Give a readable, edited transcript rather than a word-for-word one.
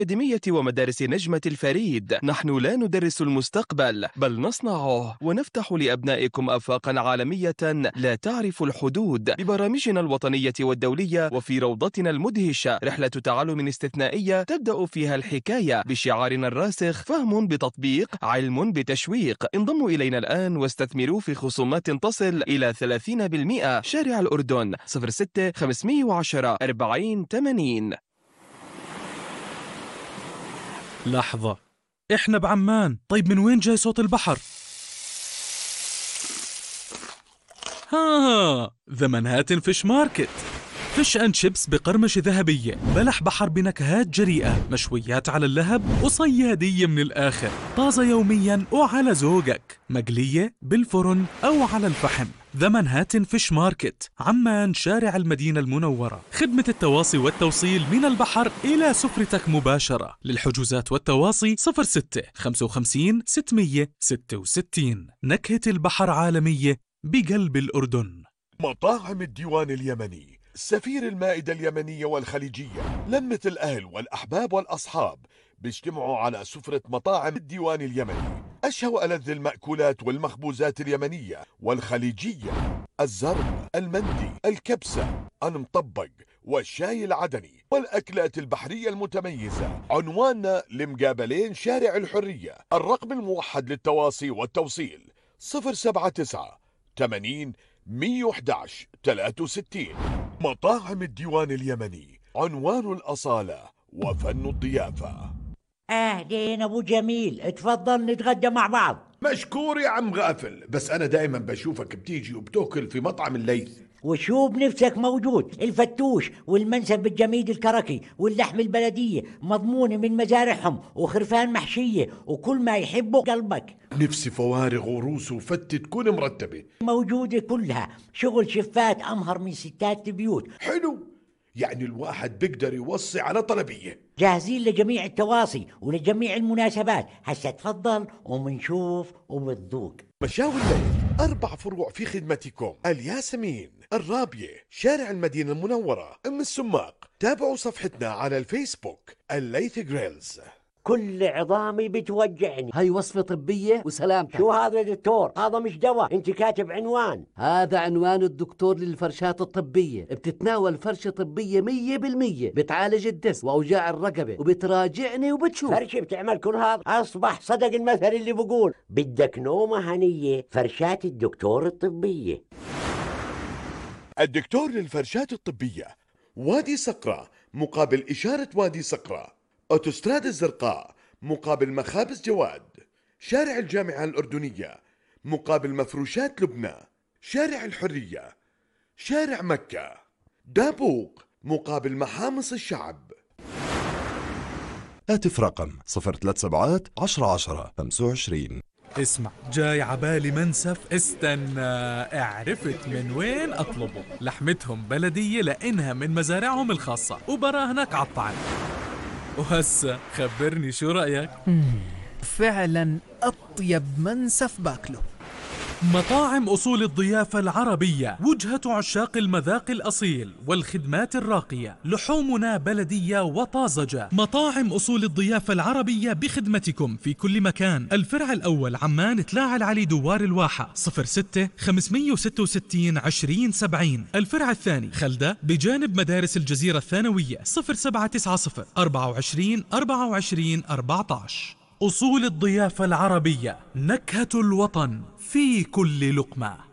أكاديمية ومدارس نجمة الفريد. نحن لا ندرس المستقبل بل نصنعه، ونفتح لأبنائكم آفاقا عالمية لا تعرف الحدود ببرامجنا الوطنية والدولية. وفي روضتنا المدهشة رحلة تعلم استثنائية تبدأ فيها الحكاية بشعارنا الراسخ: فهم بتطبيق، علم بتشويق. انضموا إلينا الآن واستثمروا في خصومات تصل إلى 30%. شارع الأردن 06 510 40 80. لحظة، إحنا بعمان. طيب من وين جاي صوت البحر؟ ذا منهاتن فيش ماركت. فيش أند شيبس بقرمشة ذهبية، بلح بحر بنكهات جريئة، مشويات على اللهب وصيادية من الآخر، طازة يومياً وعلى ذوقك، مقلية بالفرن أو على الفحم. ذا منهاتن فيش ماركت، عمان، شارع المدينة المنورة. خدمة التواصي والتوصيل من البحر إلى سفرتك مباشرة. للحجوزات والتواصي 06 55 666. نكهة البحر عالمية بقلب الأردن. مطاعم الديوان اليمني، سفير المائدة اليمنية والخليجية. لمة الأهل والأحباب والأصحاب بيجتمعوا على سفرة مطاعم الديوان اليمني. أشهى وألذ المأكولات والمخبوزات اليمنية والخليجية: الزرب، المندي، الكبسة، المطبق، والشاي العدني، والأكلات البحرية المتميزة. عنواننا لمقابلين شارع الحرية. الرقم الموحد للتواصي والتوصيل 079 80 111 63. مطاعم الديوان اليمني، عنوان الأصالة وفن الضيافة. أهلين أبو جميل، اتفضل نتغدى مع بعض. مشكور يا عم غافل، بس أنا دائما بشوفك بتيجي وبتاكل في مطعم الليث. وشو بنفسك موجود، الفتوش والمنسف بالجميد الكركي واللحم البلدية مضمونة من مزارعهم، وخرفان محشية، وكل ما يحبه قلبك. نفسي فوارغ وروس وفتة تكون مرتبة موجودة كلها، شغل شفات أمهر من ستات البيوت. حلو، يعني الواحد بيقدر يوصي على طلبية. جاهزين لجميع التواصي ولجميع المناسبات. هسا تفضل ومنشوف وبتذوق. مشاوي الليل 4 فروع في خدمتكم: الياسمين، الرابية، شارع المدينة المنورة، أم السماق. تابعوا صفحتنا على الفيسبوك الليث جريلز. كل عظامي بتوجعني. هاي وصفة طبية وسلامتك. شو هذا يا دكتور؟ هذا مش دواء، انت كاتب عنوان. هذا عنوان الدكتور للفرشات الطبية. بتتناول فرشة طبية 100%، بتعالج الدس وأوجاع الرقبة، وبتراجعني وبتشوف. فرشة بتعمل كل هذا؟ أصبح صدق المثل اللي بقول بدك نومة هنية، فرشات الدكتور الطبية. الدكتور للفرشات الطبية، وادي صقرة مقابل إشارة وادي صقرة، أوتوستراد الزرقاء مقابل مخابز جواد، شارع الجامعة الأردنية مقابل مفروشات لبنى، شارع الحرية، شارع مكة، دابوق مقابل محامص الشعب. هاتف رقم 037 1010 25. اسمع، جاي عبالي منسف. استنى، عرفت من وين أطلبه. لحمتهم بلدية لأنها من مزارعهم الخاصة، وبراهنك عالطعم. وهسا خبرني شو رأيك؟ فعلا أطيب منسف باكله. مطاعم أصول الضيافة العربية، وجهة عشاق المذاق الأصيل والخدمات الراقية. لحومنا بلدية وطازجة. مطاعم أصول الضيافة العربية بخدمتكم في كل مكان. الفرع الأول عمان، تلاعة العلي دوار الواحة 06 566 20 70. الفرع الثاني خلدة بجانب مدارس الجزيرة الثانوية 0790 24 24 14. أصول الضيافة العربية، نكهة الوطن في كل لقمة.